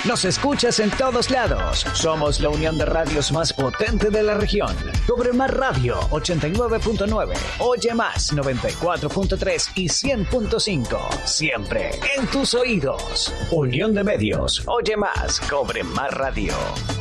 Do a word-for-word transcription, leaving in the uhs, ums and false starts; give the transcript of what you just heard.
Nos escuchas en todos lados. Somos la unión de radios más potente de la región. Cobre Más Radio ochenta y nueve punto nueve, Oye Más noventa y cuatro punto tres y cien punto cinco. Siempre en tus oídos. Unión de Medios. Oye Más. Cobre Más Radio.